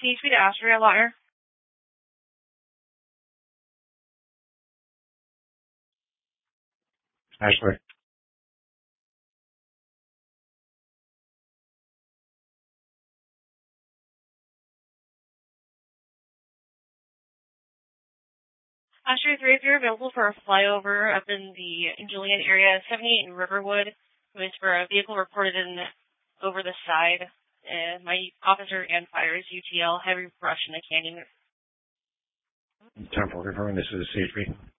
CHP to Astoria, Lautner. Ashley. Astoria 3, if you're available for a flyover up in the Julian area, 78 in Riverwood, it was for a vehicle reported in over the side. My officer and fire is UTL, heavy brush in the canyon. Temple confirming this is CHP.